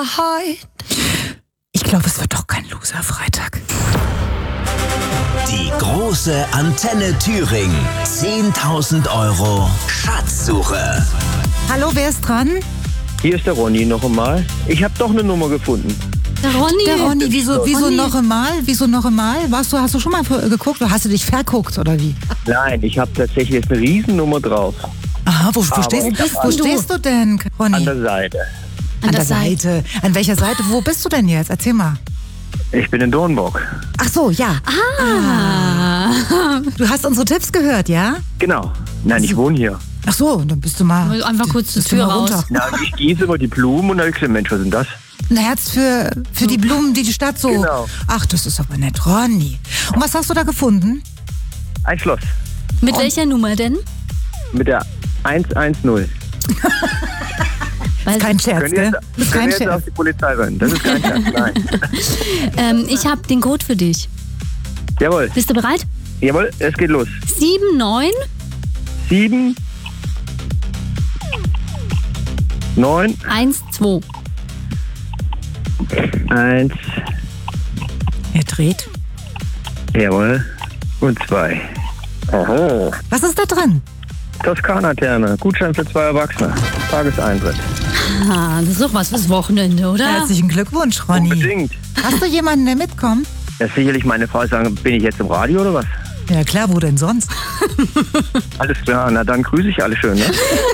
Wahrheit. Ich glaube, es wird doch kein Loser-Freitag. Die große Antenne Thüringen. 10.000 Euro Schatzsuche. Hallo, wer ist dran? Hier ist der Ronny noch einmal. Ich habe doch eine Nummer gefunden. Der Ronny, wieso Ronny. noch einmal? Wieso noch einmal? Hast du schon mal geguckt oder hast du dich verguckt oder wie? Nein, ich habe tatsächlich jetzt eine Riesennummer drauf. Aha, wo Aber stehst du denn, Ronny? An der Seite. An der Seite. An welcher Seite? Wo bist du denn jetzt? Erzähl mal. Ich bin in Dornburg. Ach so, ja. Du hast unsere Tipps gehört, ja? Genau. Nein, ich wohne hier. Ach so, dann bist du mal... Einfach kurz die bist du Tür mal raus. runter. Na, ich gieße immer die Blumen und dann ich gesagt, Mensch, was ist denn das? Ein Herz für die Blumen, die Stadt so... Genau. Ach, das ist aber nett, Ronny. Und was hast du da gefunden? Ein Schloss. Mit welcher Nummer denn? Mit der 110. Weil Kein Scherz, Können gell? jetzt, Das ist können kein jetzt auf Scherz. die Polizei rennen. Das ist kein Scherz, nein. ich habe den Code für dich. Jawohl, Bist du bereit? jawohl, es geht los. 79 7, 9, 12. 1, Er dreht. jawohl, und 2. Oho. Was ist da drin? Toskana-Therme, Gutschein für 2 Erwachsene. Tageseintritt. Ah, das ist doch was fürs Wochenende, oder? Herzlichen Glückwunsch, Ronny. Unbedingt. Hast du jemanden, der mitkommt? Ja, sicherlich meine Frau sagen, bin ich jetzt im Radio oder was? Ja klar, wo denn sonst? Alles klar, na dann grüße ich alle schön, ne?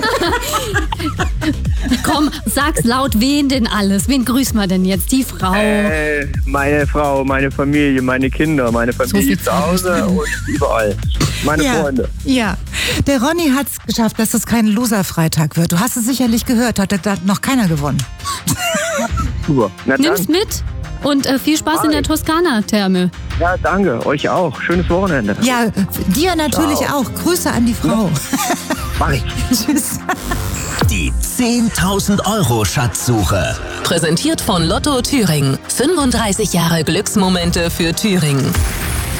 Komm, sag's laut, wen denn alles? Wen grüßen wir denn jetzt? Die Frau. Meine Frau, meine Familie, meine Kinder, meine Familie viel zu Hause und überall. Meine Freunde. Ja, der Ronny hat es geschafft, dass es kein Loser-Freitag wird. Du hast es sicherlich gehört, hat noch keiner gewonnen. Super. Na Nimm's dann. mit und viel Spaß in der Toskana-Therme. Ja, danke. Euch auch. Schönes Wochenende. Ja, dir natürlich auch. Grüße an die Frau. Mach ich. Tschüss. Die 10.000 Euro Schatzsuche. Präsentiert von Lotto Thüringen. 35 Jahre Glücksmomente für Thüringen.